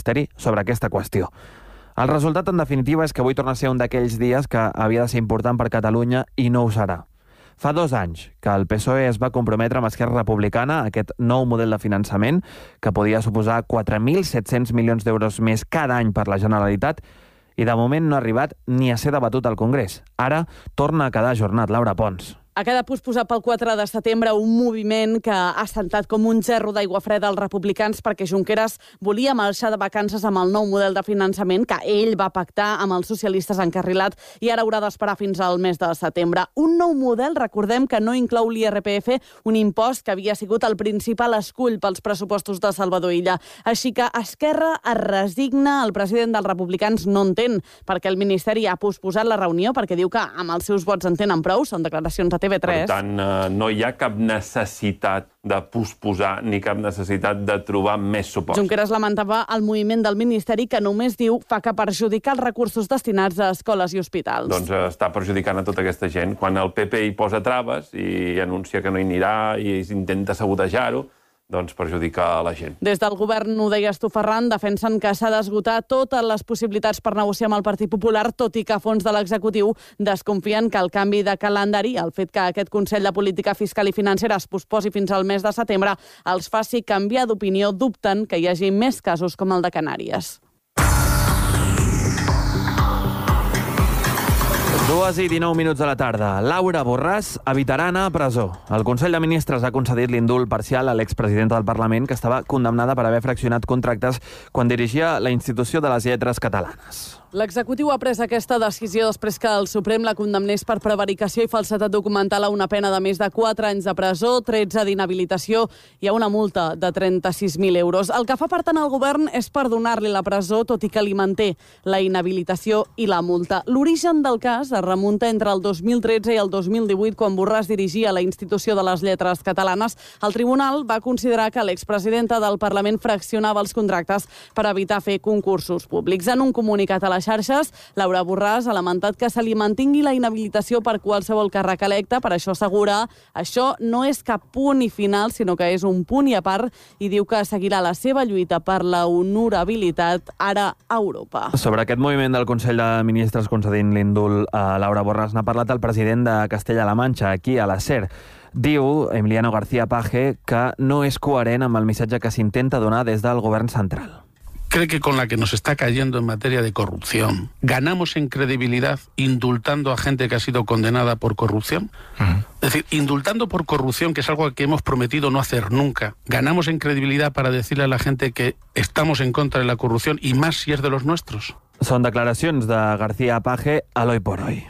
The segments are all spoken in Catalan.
Ministeri sobre aquesta qüestió. El resultat, en definitiva, és que avui torna a ser un d'aquells dies que havia de ser important per Catalunya i no ho serà. Fa 2 anys que el PSOE es va comprometre amb Esquerra Republicana a aquest nou model de finançament que podia suposar 4.700 milions d'euros més cada any per la Generalitat i de moment no ha arribat ni a ser debatut al Congrés. Ara torna a quedar ajornat. Laura Pons. Ha quedat posposat pel 4 de setembre un moviment que ha sentat com un gerro d'aigua freda als republicans perquè Junqueras volia marxar de vacances amb el nou model de finançament que ell va pactar amb els socialistes encarrilat i ara haurà d'esperar fins al mes de setembre. Un nou model, recordem, que no inclou l'IRPF, un impost que havia sigut el principal escull pels pressupostos de Salvador Illa. Així que Esquerra es resigna, el president dels republicans no entén perquè el Ministeri ha posposat la reunió perquè diu que amb els seus vots en tenen prou, són declaracions a TV3. Per tant, no hi ha cap necessitat de posposar ni cap necessitat de trobar més suport. Junqueras lamentava el moviment del Ministeri que només diu fa que perjudicar els recursos destinats a escoles i hospitals. Doncs està perjudicant a tota aquesta gent. Quan el PP hi posa traves i anuncia que no hi anirà i intenta sabotejar-ho, doncs perjudica a la gent. Des del govern, ho deies tu, Ferran, defensen que s'ha d'esgotar totes les possibilitats per negociar amb el Partit Popular, tot i que a fons de l'executiu desconfien que el canvi de calendari, el fet que aquest Consell de Política Fiscal i Financera es posposi fins al mes de setembre, els faci canviar d'opinió, dubten que hi hagi més casos com el de Canàries. 2:19 de la tarda. Laura Borràs evitarà anar a presó. El Consell de Ministres ha concedit l'indult parcial a l'expresidenta del Parlament que estava condemnada per haver fraccionat contractes quan dirigia la Institució de les Lletres Catalanes. L'executiu ha pres aquesta decisió després que el Suprem la condemnés per prevaricació i falsedat documental a una pena de més de 4 anys de presó, 13 d'inhabilitació i a una multa de 36.000 euros. El que fa, per tant, el govern és perdonar-li la presó, tot i que li manté la inhabilitació i la multa. L'origen del cas es remunta entre el 2013 i el 2018, quan Borràs dirigia la Institució de les Lletres Catalanes. El tribunal va considerar que l'expresidenta del Parlament fraccionava els contractes per evitar fer concursos públics. En un comunicat a les xarxes, Laura Borràs ha lamentat que se li mantingui la inhabilitació per qualsevol càrrec electe. Per això assegura, això no és cap punt i final, sinó que és un punt i a part, i diu que seguirà la seva lluita per la honorabilitat ara a Europa. Sobre aquest moviment del Consell de Ministres concedint l'indult a Laura Borràs n'ha parlat el president de Castella-La Manxa, aquí a la SER. Diu, Emiliano García Paje, que no és coherent amb el missatge que s'intenta donar des del govern central. ¿Cree que con la que nos está cayendo en materia de corrupción ganamos en credibilidad indultando a gente que ha sido condenada por corrupción? Es decir, indultando por corrupción, que es algo que hemos prometido no hacer nunca, ¿ganamos en credibilidad para decirle a la gente que estamos en contra de la corrupción y más si es de los nuestros? Són declaracions de García Paje a l'Hoy por Hoy.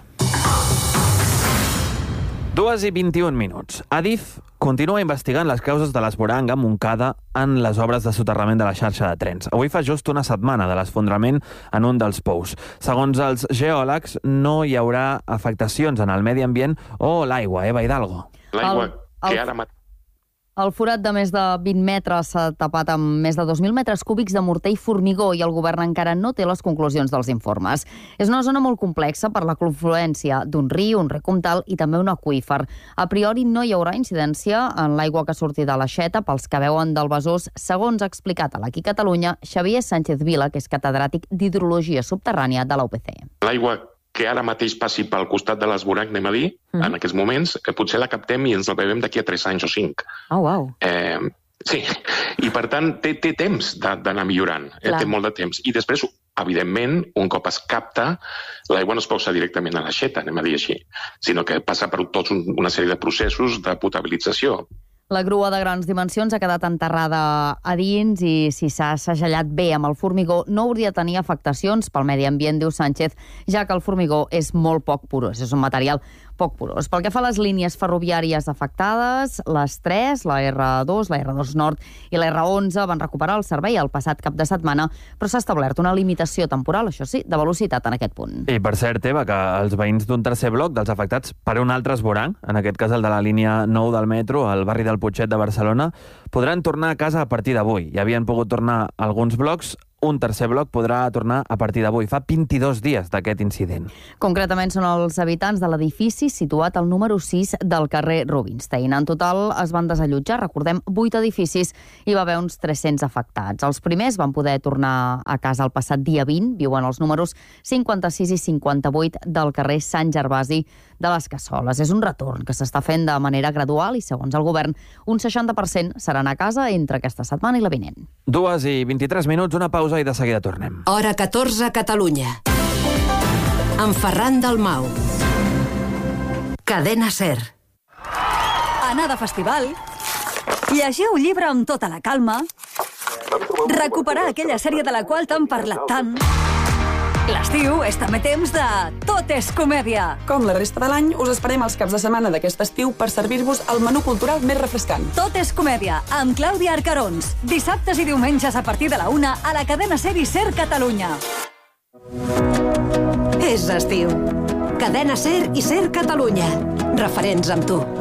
2:21. Adif continua investigant les causes de l'esborang a Montcada en les obres de soterrament de la xarxa de trens. Avui fa just una setmana de l'esfondrament en un dels pous. Segons els geòlegs, no hi haurà afectacions en el medi ambient o l'aigua, Eva Hidalgo. L'aigua que ara mateix... El forat de més de 20 metres s'ha tapat amb més de 2.000 metres cúbics de morter i formigó i el govern encara no té les conclusions dels informes. És una zona molt complexa per la confluència d'un riu, un rec comtal i també un aqüífer. A priori no hi haurà incidència en l'aigua que surti de l'aixeta pels que veuen del Besòs, segons ha explicat a l'Aquí Catalunya Xavier Sánchez Vila, que és catedràtic d'Hidrologia Subterrània de la UPC. L'aigua que ara mateix passi pel costat de l'esvoranc, anem a dir, en aquests moments, que potser la captem i ens la bevem d'aquí a 3 anys o 5. Oh, wow. Sí, i per tant té temps d'anar millorant, té molt de temps. I després, evidentment, un cop es capta, l'aigua no es posa directament a l'aixeta, anem a dir així, sinó que passa per tota una sèrie de processos de potabilització. La grua de grans dimensions ha quedat enterrada a dins i si s'ha segellat bé amb el formigó no hauria de tenir afectacions pel medi ambient, diu Sánchez, ja que el formigó és molt poc porós, és un material poc porós. Pel que fa a les línies ferroviàries afectades, les 3, la R2, la R2 Nord i la R11 van recuperar el servei el passat cap de setmana, però s'ha establert una limitació temporal, això sí, de velocitat en aquest punt. I per cert, Eva, que els veïns d'un tercer bloc dels afectats per un altre esborang, en aquest cas el de la línia 9 del metro, al barri del Putxet de Barcelona, podran tornar a casa a partir d'avui. Ja havien pogut tornar alguns blocs Un tercer bloc podrà tornar a partir d'avui. Fa 22 dies d'aquest incident. Concretament són els habitants de l'edifici situat al número 6 del carrer Rubinstein. En total es van desallotjar, recordem, 8 edificis i va haver uns 300 afectats. Els primers van poder tornar a casa el passat dia 20, viuen els números 56 i 58 del carrer Sant Gervasi de les Cassoles. És un retorn que s'està fent de manera gradual i, segons el govern, un 60% seran a casa entre aquesta setmana i la vinent. 2:23, una pausa i de seguida tornem. Hora 14, Catalunya. Amb Ferran Dalmau. Cadena SER. Anar de festival, llegir un llibre amb tota la calma, recuperar aquella sèrie de la qual t'han parlat tant. L'estiu és també temps de Tot és comèdia. Com la resta de l'any, us esperem els caps de setmana d'aquest estiu per servir-vos el menú cultural més refrescant. Tot és comèdia, amb Clàudia Arcarons. Dissabtes i diumenges a partir de la 1 a la cadena SER i SER Catalunya. És estiu. Cadena SER i SER Catalunya. Referents amb tu.